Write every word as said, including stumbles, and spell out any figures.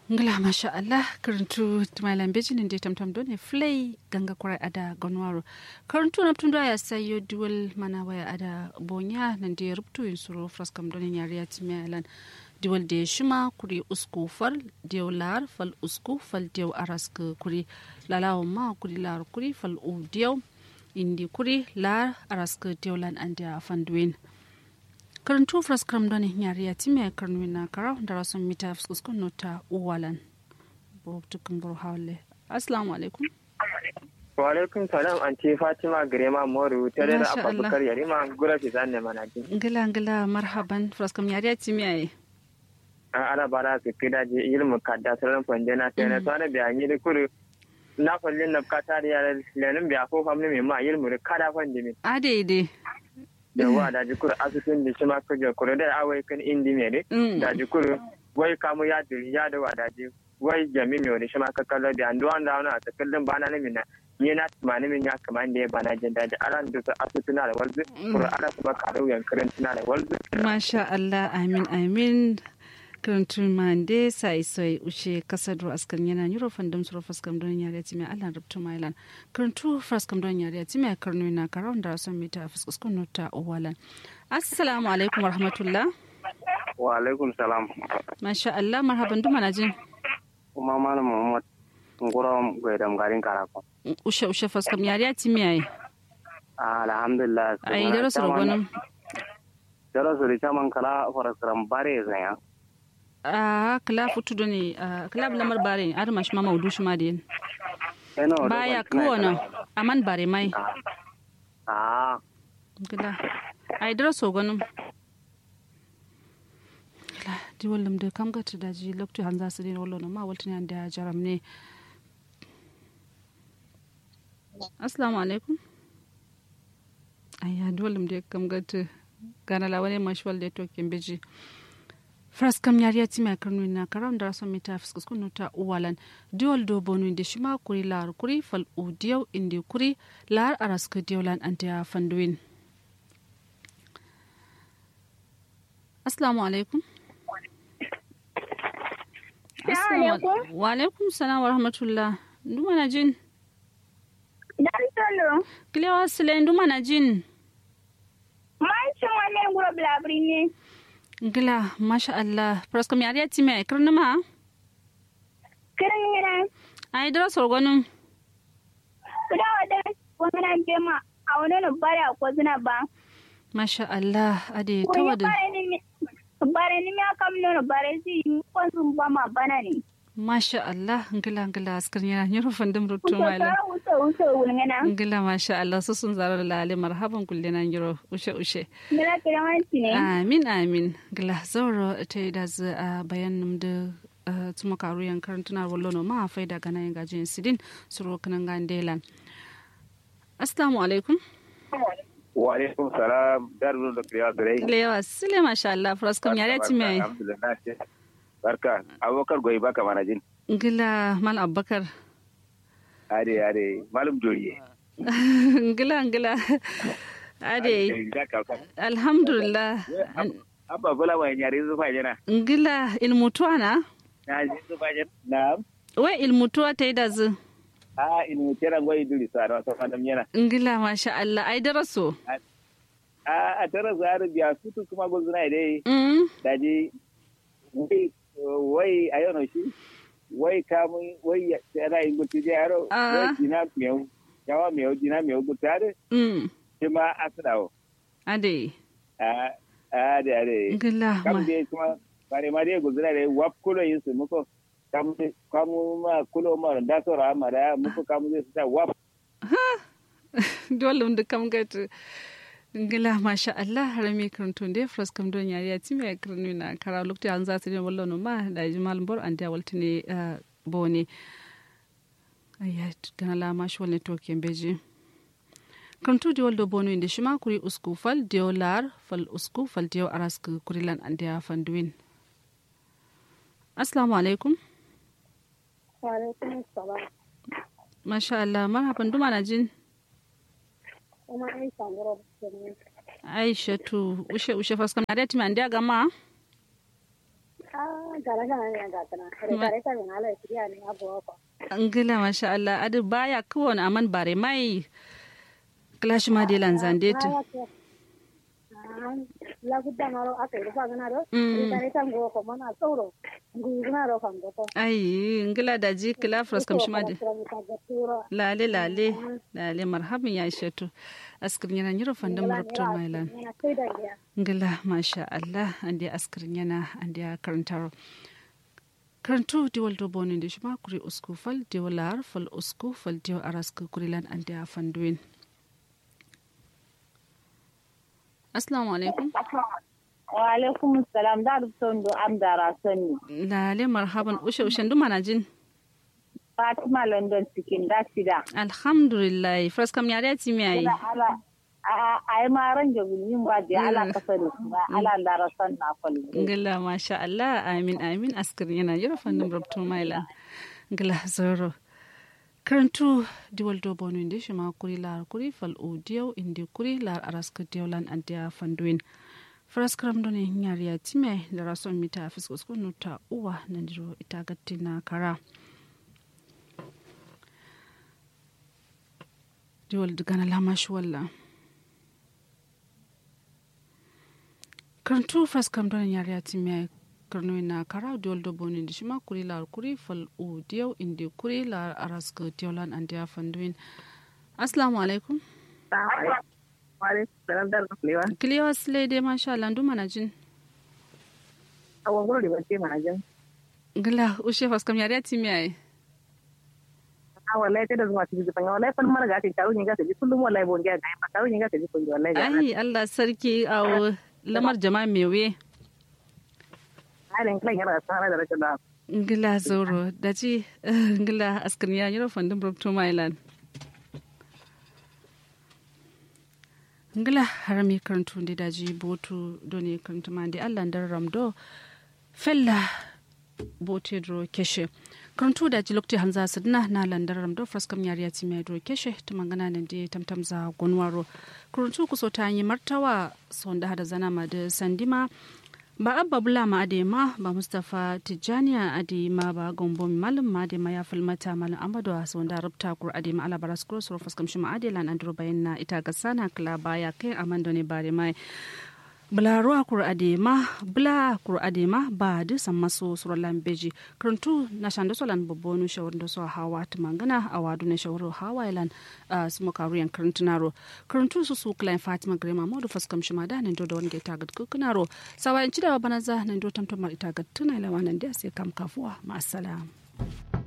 Ngala masha Allah karantu tumalan bejin inde tamtam done flay ganga kwarai ada gonwaro karantu naptunda ya sayo dual mana waya ada bonya nande ruptu insuro fraskam done nyariya timalan dual de shima kuri usku fal dewlar fal usku fal dew arask kuri lalawo ma kuri lar kuri fal u dew indi kuri lar arask dewlan anda fanduin karantu fraskam doni nyariya time karnwina kara darason mita fuskuskun nota uwalan bo tukun bur hawle assalamu alaikum wa alaikum salam anti fatima grema moru tare da abubakar yarima gura fi zanne manaki ngala ngala marhaban fraskam nyariya time ai ana bara su kida je ilmu kadda saran fandena sai na tsana bayani da kuru na kullin na katari ya lenin biya ko famni mai ma ilmu kada fandi mi ade ide yawa da jikuru asusun da shi ma kaje kuro da awai kan indi ne da jikuru wai kamu ya duri ya da wadaji wai jami mi wani shi ma kakkallo da an duwan da wani a takallin bana na mina ni na tumani min ya kaman da ya bana jin daji aran da asusuna da walzu kuro ala kuma karo yankarin tuna da walzu masha Allah amin amin karantu mande sai sai ushe kasadro askan yana nyuro fandam suro faskam don yare time Allah rubtu mailan karantu faskam don yare time karnu na karon da son mita faskuskun nota owalan assalamu alaikum warahmatullah wa alaikum salam masha Allah marhaban duma na jin kuma malam Muhammad ngoro goydam garin karako ushe ushe faskam yare time ai alhamdulillah ai daro suro gonum daro suro chaman kala faraskram bare zanya a kala futu do ne kala lamar bare ar mash ma maudu shi ma din baya kuwana aman bare mai ah kala ai dara so gonum kala di wallam de kam gata da ji lokto han za su din wallo ma waltin an da jaram ne assalamu alaikum ayya wallam de kam gata gana lawane mashwal de to kimbeji fraskam yariya tima karnu na karam da rason mita fiskus kunu ta uwalan diol do bonu inde shima kuri lar kuri fal udiyaw inde kuri lar araska diolan anta fanduin assalamu alaikum assalamu wa alaikum salam wa rahmatullah nduma na jin dan tolo klewa sile nduma na jin mai chumane nguro blabri ne Gila, masha Allah. Praskam yariya time kirni ma? Kirin yana. Ai dara sorgonum. Kuda wadda wani bema a wani nubari a kwazina ba. Masha Allah, ade ta wadda. Bare ni ya kam nono bare si yi kwanzun ba ma bana ne. Masha Allah, ngila ngila askar yana nyoro fandam rutu maila. Uso uso wulngana. Ngila masha Allah su sun zarar lale marhaban kulle nan nyoro ushe ushe. Ngila kiramanci ne. Amin amin. Ngila zauro ta yi da za a bayanin da tuma karu yan karantuna wallo no ma faida gana yin gajin sidin suro kanan gandelan. Assalamu alaikum. wa alaikum salam darul da kriya dare Lewa sile masha Allah fraskam yare ti mai. alhamdulillah barka abokar goyi baka mana jin Ngila mal Abubakar. ade ade malum joriye ngila ngila ade alhamdulillah abba bula mai nyare zufa jana ngila ilmutuwa na na ji zufa jana na we ilmutuwa ta yi da zu a ilmu tera goyi duri sa da sofa da yana ngila masha Allah ai daraso a a tara zaru biya sutu kuma gozuna dai mm daji wai wai ayono shi wai kamun wai yana yin gutu da yaro wai dina miyau yawa miyau dina miyau gutu yare mm shi ma a sudawo ade a a da yare ngila kam dai kuma bare ma dai guzura dai wap kulo yin su muko kam kamu ma kulo ma da so ra ma da muko kamu zai sa wap dole mun da kam gatu ngila masha Allah harami karantun dai fraskam don yari ya time karnu na kara lokti an za su ne wallo no ma da jimal bor an da waltine bone ayya kana la mash walne to kembeji kantu di waldo bonu inde shima kuri usku fal diolar fal usku fal dio arask kurilan an da fanduin assalamu alaikum Wa alaikum salam. masha Allah marhaban duma na jin Kuma ai sangoro ne. Aisha tu ushe ushe faskam na dati man dia gama Ah, gara gara ne ga tana. Kare kare na ala kiriya ne abu ko. Angila masha Allah adu baya kuwon aman bare mai clash ma de lanzandetu. La gudda maro aka yi fa gana do. Kare tan go ko mana sauro. Nguna ro kan go to. Ai ngila da ji kila fros kam shima de. Lale lale lale marhaban ya shatu. Askrin yana nyiro fandam rubto mailan. Ngila masha Allah andi askrin yana andi karantaro. Karantu diwal do bonin da shima kuri usku fal diwal lar fal usku fal diwal araska kurilan andi afanduin. Assalamu alaikum. Wa alaikum assalam da rubton do amdara sanni. Lale marhaban ushe ushen du manajin. Fatima London cikin da shida. Alhamdulillah fraskam yare ti mi ayi. Ala ai ma ran da yin ba da ala kasani ba ala lara san na kullu. Ngilla masha Allah amin amin askar yana yoro fandum rubto maila. Ngilla zoro. Karantu diwal do bonu inde shima kuri lar kuri fal audio inde kuri lar araska diolan antia fanduin. Fraskram doni nyariya time da rason mita fiskus kunu ta uwa nandiro itagatina kara. Diwal dugana lamash walla. Karantu fraskram doni nyariya time karno na kara diwal do bonu inde shima kuri lar kuri fal audio inde kuri lar araska diolan antia fanduin. Assalamu alaikum. Kiliwa sile de masha Allah ndu manajin. Awan goro da bace manajin. Gila ushe faskam yare timi ai. Ah wallahi ta da zuwa cikin zufan wallahi fan mara ga ta tawo ni ga ta ji kullum wallahi bon ga ga ba tawo ni ga ta ji kullum wallahi. Ai Allah sarki aw lamar jama'a mewe. Ai kan yana tsara da rashin da. Gila zoro daji gila askaniya yoro fandum robto mailan. Ngila harami karantu ndi daji botu doni karantu mandi Allah ndar ramdo fella bote dro keshe karantu daji lokti hamza sidna na landar ramdo fraskam yariya time dro keshe tumangana ndi tamtamza gonwaro karantu kusota yi martawa sonda hada zana ma da sandima ba abba bula ma adema ba Mustafa Tijjaniya adema ba gombo malam ma adema ya falmata malam Amadu sonda rubta kur adema ala baras kur sur faskam shima adelan andro bayanna ita gasana kala baya kai amando ne bare mai bula ruwa kur adema bula kur adema ba da san maso sur lambeji karantu na shanda solan bobonu shawar da so hawa tumangana awadu ne shawar hawa ilan sumo karuyan karantunaro karantu su su klein Fatima Grema modu faskam shima da nan do da wanda ita gad kukunaro sawa in ci da bana za nan do tamtamar ita gad tunai lawanan da sai kam kafuwa ma assalam